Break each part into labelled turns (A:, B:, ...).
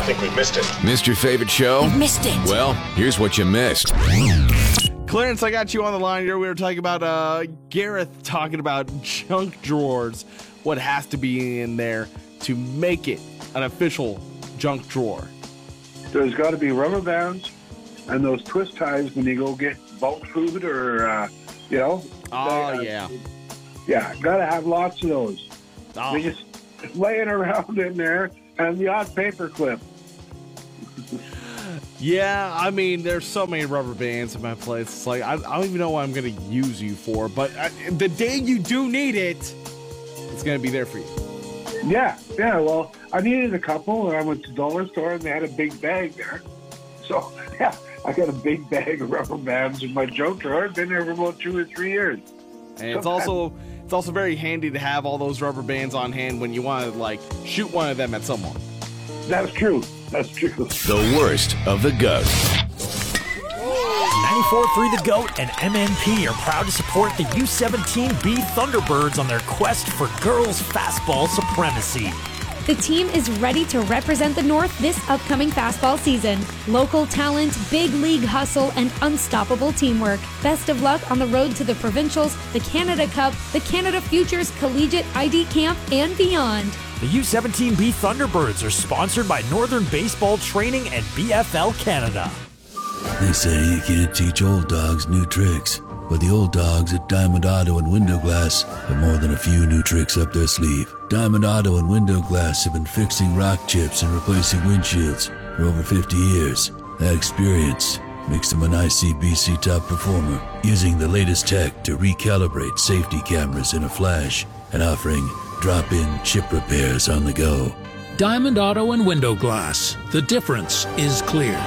A: think we missed it.
B: Missed your favorite show?
C: You missed it.
B: Well, here's what you missed.
D: Clarence, I got you on the line here. We were talking about Gareth talking about junk drawers. What has to be in there to make it an official junk drawer?
E: There's got to be rubber bands and those twist ties when you go get bulk food or,
D: Oh, yeah.
E: Yeah, got to have lots of those.
D: Oh.
E: They just laying around in there, and the odd paper clip.
D: Yeah, I mean, there's so many rubber bands in my place. It's like, I don't even know what I'm going to use you for, but the day you do need it, it's going to be there for you.
E: Yeah, well, I needed a couple, and I went to the dollar store, and they had a big bag there. So, yeah, I got a big bag of rubber bands in my junk drawer. I've been there for about 2 or 3 years.
D: And it's also very handy to have all those rubber bands on hand when you want to, like, shoot one of them at someone.
E: That's true.
B: The worst of the GOAT.
F: 94.3 The GOAT and MNP are proud to support the U17B Thunderbirds on their quest for girls' fastball supremacy.
G: The team is ready to represent the North this upcoming fastball season. Local talent, big league hustle, and unstoppable teamwork. Best of luck on the road to the Provincials, the Canada Cup, the Canada Futures Collegiate ID Camp, and beyond.
F: The U17B Thunderbirds are sponsored by Northern Baseball Training and BFL Canada.
H: They say you can't teach old dogs new tricks, but the old dogs at Diamond Auto and Window Glass have more than a few new tricks up their sleeve. Diamond Auto and Window Glass have been fixing rock chips and replacing windshields for over 50 years. That experience makes them an ICBC top performer, using the latest tech to recalibrate safety cameras in a flash and offering drop-in chip repairs on the go.
I: Diamond Auto and Window Glass. The difference is clear.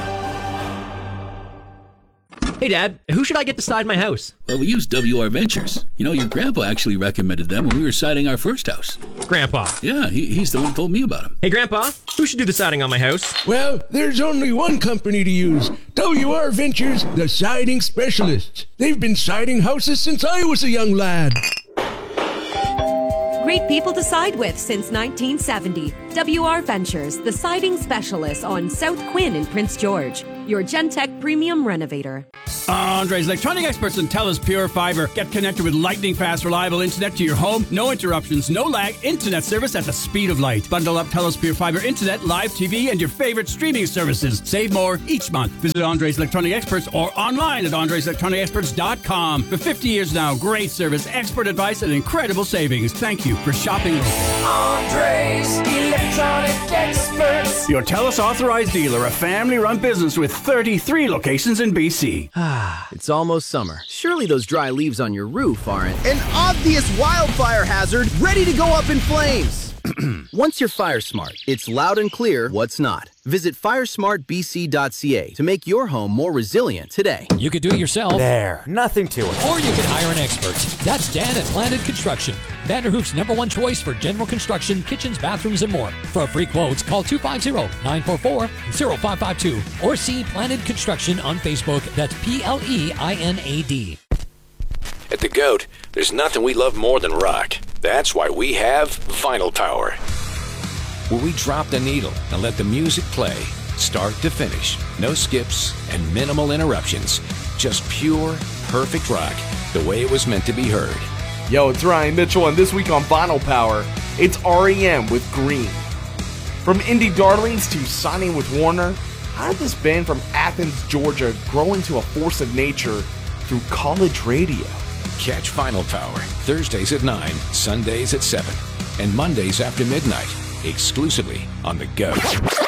J: Hey, Dad, who should I get to side my house?
H: Well, we use WR Ventures. You know, your grandpa actually recommended them when we were siding our first house.
J: Grandpa?
H: Yeah, he's the one who told me about them.
J: Hey, Grandpa, who should do the siding on my house?
K: Well, there's only one company to use. WR Ventures, the siding specialists. They've been siding houses since I was a young lad.
L: Great people to side with since 1970. WR Ventures, the siding specialists on South Quinn in Prince George. Your Gentech Premium Renovator.
M: Andre's Electronic Experts and TELUS Pure Fiber. Get connected with lightning-fast, reliable internet to your home. No interruptions, no lag, internet service at the speed of light. Bundle up TELUS Pure Fiber internet, live TV, and your favorite streaming services. Save more each month. Visit Andre's Electronic Experts or online at andreselectronicexperts.com. For 50 years now, great service, expert advice, and incredible savings. Thank you for shopping local.
N: Andre's Electronic Experts.
M: Your TELUS authorized dealer, a family-run business with 33 locations in BC.
O: It's almost summer. Surely those dry leaves on your roof aren't an obvious wildfire hazard ready to go up in flames. Once you're fire smart, it's loud and clear what's not. Visit firesmartbc.ca to make your home more resilient today.
P: You could do it yourself.
F: There, nothing to it.
P: Or you can hire an expert. That's Dan at Planet Construction. Vanderhoof's #1 choice for general construction, kitchens, bathrooms, and more. For free quotes, call 250-944-0552 or see Planet Construction on Facebook. That's PLEINAD.
B: At the GOAT, there's nothing we love more than rock. That's why we have Vinyl Tower, where we drop the needle and let the music play, start to finish. No skips and minimal interruptions. Just pure, perfect rock, the way it was meant to be heard.
D: Yo, it's Ryan Mitchell, and this week on Vinyl Power, it's R.E.M. with Green. From indie darlings to signing with Warner, how did this band from Athens, Georgia grow into a force of nature through college radio?
B: Catch Vinyl Power Thursdays at 9, Sundays at 7, and Mondays after midnight, exclusively on the GOAT.